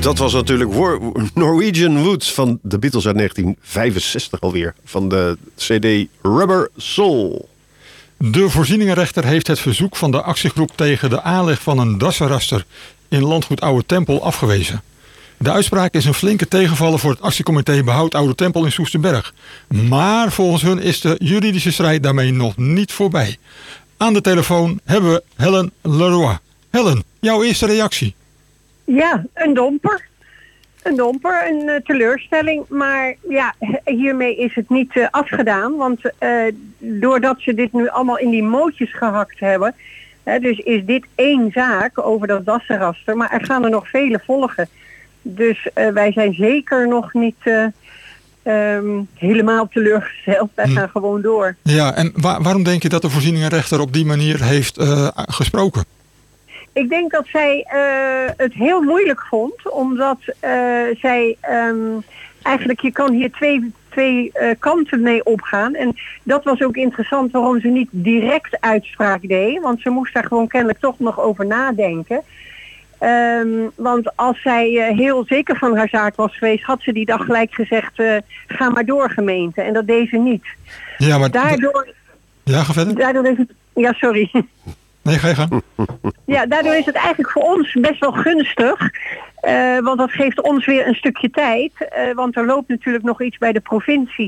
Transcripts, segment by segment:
Dat was natuurlijk Norwegian Wood van de Beatles uit 1965 alweer. Van de CD Rubber Soul. De voorzieningenrechter heeft het verzoek van de actiegroep tegen de aanleg van een dassenraster in landgoed Oude Tempel afgewezen. De uitspraak is een flinke tegenvaller voor het actiecomité Behoud Oude Tempel in Soesterberg. Maar volgens hun is de juridische strijd daarmee nog niet voorbij. Aan de telefoon hebben we Helen Leroy. Helen, jouw eerste reactie? Ja, een domper. Een teleurstelling. Maar ja, hiermee is het niet afgedaan. Want doordat ze dit nu allemaal in die mootjes gehakt hebben. Dus is dit één zaak over dat dassenraster. Maar er gaan er nog vele volgen. Dus wij zijn zeker nog niet helemaal teleurgesteld. Wij gaan gewoon door. Ja, en waarom denk je dat de voorzieningenrechter op die manier heeft gesproken? Ik denk dat zij het heel moeilijk vond, omdat zij eigenlijk, je kan hier twee kanten mee opgaan. En dat was ook interessant waarom ze niet direct uitspraak deed, want ze moest daar gewoon kennelijk toch nog over nadenken. Want als zij heel zeker van haar zaak was geweest, had ze die dag gelijk gezegd, ga maar door gemeente. En dat deed ze niet. Ja, maar daardoor... Ja, ga verder. Daardoor is het... Ja, sorry. Nee, ga je gang. Ja, daardoor is het eigenlijk voor ons best wel gunstig. Want dat geeft ons weer een stukje tijd. Want er loopt natuurlijk nog iets bij de provincie.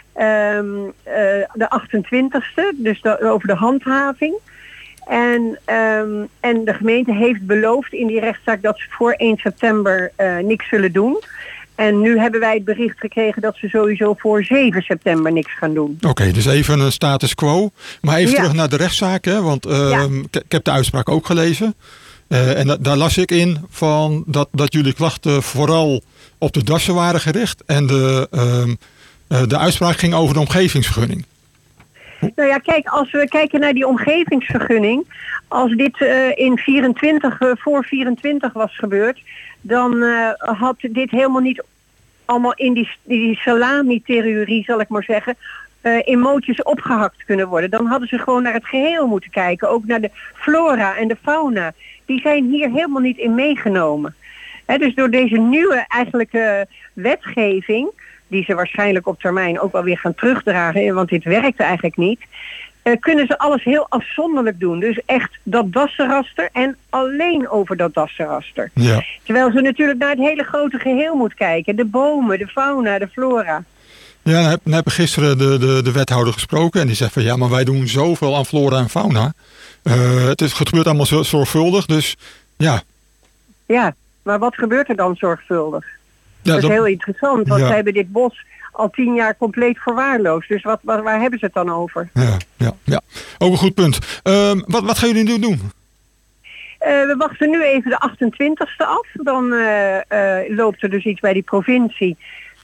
De 28e, dus over de handhaving. En de gemeente heeft beloofd in die rechtszaak dat ze voor 1 september niks zullen doen. En nu hebben wij het bericht gekregen dat ze sowieso voor 7 september niks gaan doen. Oké, dus even een status quo. Maar even terug naar de rechtszaak, hè? Want ik heb de uitspraak ook gelezen. En daar las ik in van dat jullie klachten vooral op de dassen waren gericht. En de uitspraak ging over de omgevingsvergunning. Nou ja, kijk, als we kijken naar die omgevingsvergunning. Als dit voor 24 was gebeurd, dan had dit helemaal niet allemaal in die salami-theorie, zal ik maar zeggen, in mootjes opgehakt kunnen worden. Dan hadden ze gewoon naar het geheel moeten kijken. Ook naar de flora en de fauna. Die zijn hier helemaal niet in meegenomen. Dus door deze nieuwe eigenlijk wetgeving, die ze waarschijnlijk op termijn ook wel weer gaan terugdragen, want dit werkte eigenlijk niet, kunnen ze alles heel afzonderlijk doen. Dus echt dat dassenraster en alleen over dat dassenraster. Ja. Terwijl ze natuurlijk naar het hele grote geheel moet kijken. De bomen, de fauna, de flora. Ja, dan heb ik gisteren de wethouder gesproken en die zegt van ja, maar wij doen zoveel aan flora en fauna. Het gebeurt allemaal zo zorgvuldig, dus ja. Ja, maar wat gebeurt er dan zorgvuldig? Ja, dat is heel interessant, want zij hebben dit bos al 10 jaar compleet verwaarloosd. Dus waar hebben ze het dan over? Ja. Ook een goed punt. Wat gaan jullie nu doen? We wachten nu even de 28e af. Dan loopt er dus iets bij die provincie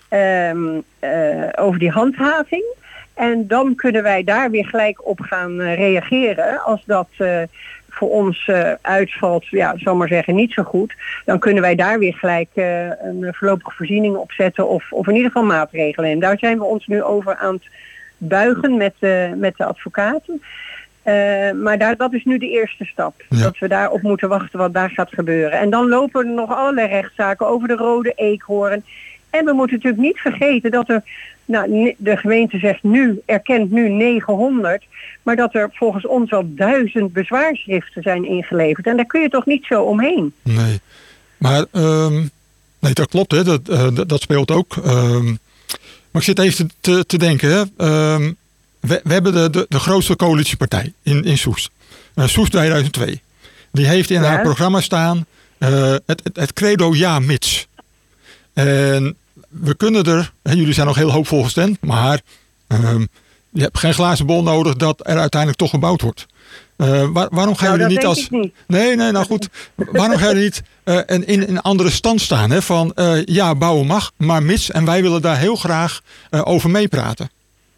over die handhaving. En dan kunnen wij daar weer gelijk op gaan reageren. Als dat voor ons uitvalt, ja, zal maar zeggen, niet zo goed. Dan kunnen wij daar weer gelijk een voorlopige voorziening op zetten. Of in ieder geval maatregelen. En daar zijn we ons nu over aan het buigen met de advocaten. Maar dat is nu de eerste stap. Ja. Dat we daarop moeten wachten wat daar gaat gebeuren. En dan lopen er nog allerlei rechtszaken over de rode eekhoorn. En we moeten natuurlijk niet vergeten dat er, de gemeente erkent nu 900, maar dat er volgens ons al 1000 bezwaarschriften zijn ingeleverd. En daar kun je toch niet zo omheen? Nee, maar nee, dat klopt, hè. Dat speelt ook. Maar ik zit even te denken, hè. We hebben de grootste coalitiepartij in Soest. Soest 2002. Die heeft in haar programma staan het credo ja mits. En we kunnen jullie zijn nog heel hoopvol gestemd, maar je hebt geen glazen bol nodig dat er uiteindelijk toch gebouwd wordt. Waarom gaan jullie niet als... Niet. Nee, nou goed. Waarom gaan jullie niet in een andere stand staan? Hè? Van ja, bouwen mag, maar mits. En wij willen daar heel graag over meepraten.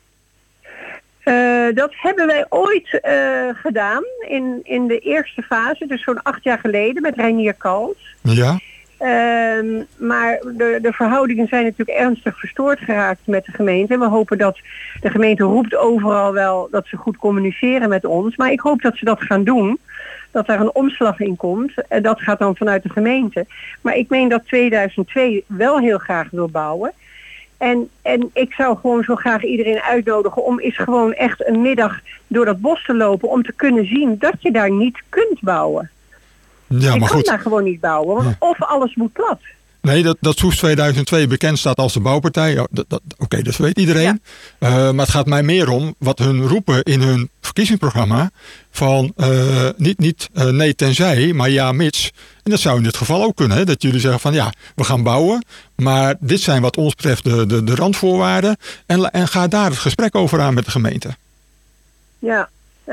Dat hebben wij ooit gedaan in de eerste fase, dus zo'n 8 jaar geleden met Reinier Kals. Ja. Maar de verhoudingen zijn natuurlijk ernstig verstoord geraakt met de gemeente. En we hopen dat de gemeente roept overal wel dat ze goed communiceren met ons. Maar ik hoop dat ze dat gaan doen. dat daar een omslag in komt. Dat gaat dan vanuit de gemeente. Maar ik meen dat 2002 wel heel graag wil bouwen. En ik zou gewoon zo graag iedereen uitnodigen om eens gewoon echt een middag door dat bos te lopen om te kunnen zien dat je daar niet kunt bouwen. Ja, je maar kan goed. daar gewoon niet bouwen, want of alles moet plat. Nee, dat Soest 2002 bekend staat als de bouwpartij. Ja, Oké, dat weet iedereen. Ja. Maar het gaat mij meer om wat hun roepen in hun verkiezingsprogramma. Van niet nee tenzij, maar ja mits. En dat zou in dit geval ook kunnen. Hè? Dat jullie zeggen van ja, we gaan bouwen. Maar dit zijn wat ons betreft de randvoorwaarden. En ga daar het gesprek over aan met de gemeente. Ja.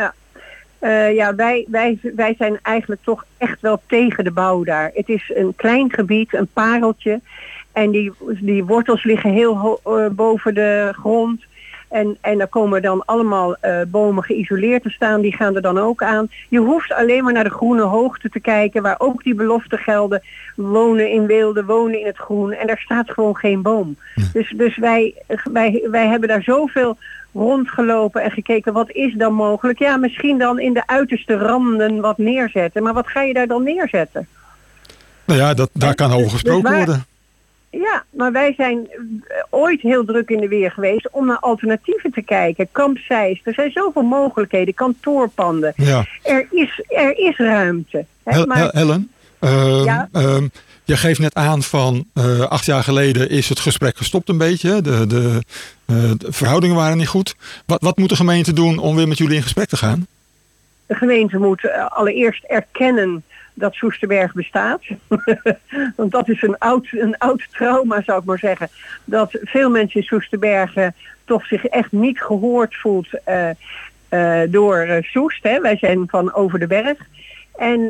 Wij zijn eigenlijk toch echt wel tegen de bouw daar. Het is een klein gebied, een pareltje. En die wortels liggen heel boven de grond. En daar komen dan allemaal bomen geïsoleerd te staan. Die gaan er dan ook aan. Je hoeft alleen maar naar de groene hoogte te kijken. Waar ook die beloften gelden. Wonen in weelde, wonen in het groen. En daar staat gewoon geen boom. Ja. Dus wij hebben daar zoveel rondgelopen en gekeken, wat is dan mogelijk? Ja, misschien dan in de uiterste randen wat neerzetten. Maar wat ga je daar dan neerzetten? Nou ja, daar kan over gesproken worden. Ja, maar wij zijn ooit heel druk in de weer geweest om naar alternatieven te kijken. Kamp Zeist, er zijn zoveel mogelijkheden, kantoorpanden. Ja. Er is ruimte. Hè, Helen, je geeft net aan van 8 jaar geleden is het gesprek gestopt een beetje. De verhoudingen waren niet goed. Wat moet de gemeente doen om weer met jullie in gesprek te gaan? De gemeente moet allereerst erkennen dat Soesterberg bestaat. Want dat is een oud trauma, zou ik maar zeggen. Dat veel mensen in Soesterberg toch zich echt niet gehoord voelt door Soest. Hè. Wij zijn van over de berg. En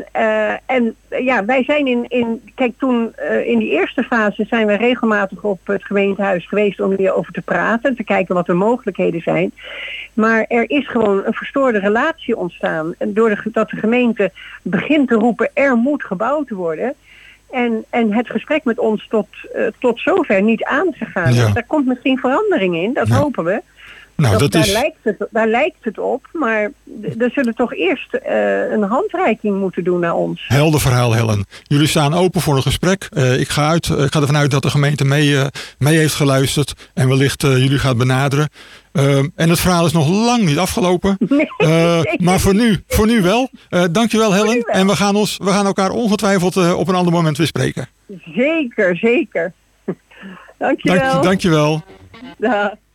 wij zijn kijk, toen in die eerste fase zijn we regelmatig op het gemeentehuis geweest om hierover te praten, te kijken wat de mogelijkheden zijn. Maar er is gewoon een verstoorde relatie ontstaan. En doordat de gemeente begint te roepen, er moet gebouwd worden. En het gesprek met ons tot zover niet aangegaan. Ja. Dus daar komt misschien verandering in, dat hopen we. Nou, daar lijkt het op, maar er zullen toch eerst een handreiking moeten doen naar ons. Helder verhaal, Helen. Jullie staan open voor een gesprek. Ik ga ervan uit dat de gemeente mee heeft geluisterd en wellicht jullie gaat benaderen. En het verhaal is nog lang niet afgelopen. Nee, maar voor nu wel. Dankjewel, Helen. En we gaan elkaar ongetwijfeld op een ander moment weer spreken. Zeker. Dankjewel. Dankjewel. Dag.